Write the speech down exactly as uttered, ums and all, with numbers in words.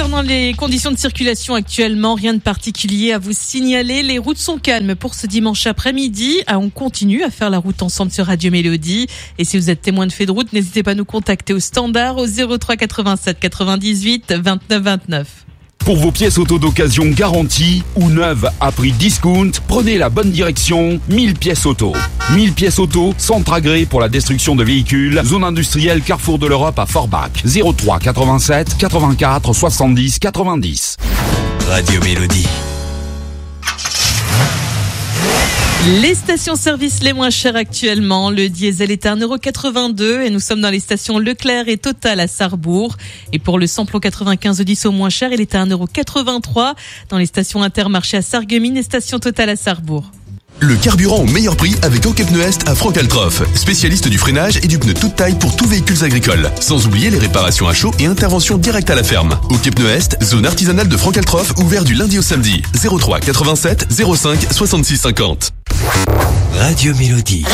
concernant les conditions de circulation actuellement, rien de particulier à vous signaler. Les routes sont calmes pour ce dimanche après-midi. On continue à faire la route ensemble sur Radio Mélodie. Et si vous êtes témoin de fait de route, n'hésitez pas à nous contacter au standard au zéro trois quatre-vingt-sept quatre-vingt-dix-huit vingt-neuf vingt-neuf. Pour vos pièces auto d'occasion garanties ou neuves à prix discount, prenez la bonne direction, mille pièces auto. mille pièces auto, centre agréé pour la destruction de véhicules, zone industrielle Carrefour de l'Europe à Forbach. zéro trois quatre-vingt-sept quatre-vingt-quatre soixante-dix quatre-vingt-dix. Radio Mélodie. Les stations-service les moins chères actuellement. Le diesel est à un euro quatre-vingt-deux et nous sommes dans les stations Leclerc et Total à Sarrebourg. Et pour le samplon quatre-vingt-quinze dix au moins cher, il est à un euro quatre-vingt-trois dans les stations Intermarché à Sarreguemines et stations Total à Sarrebourg. Le carburant au meilleur prix avec Okepneu Est à Franck-Altroff, spécialiste du freinage et du pneu toute taille pour tous véhicules agricoles. Sans oublier les réparations à chaud et intervention directe à la ferme. Okepneu Est, zone artisanale de Franck-Altroff, ouvert du lundi au samedi. zéro trois quatre-vingt-sept zéro cinq soixante-six cinquante. Radio Mélodie.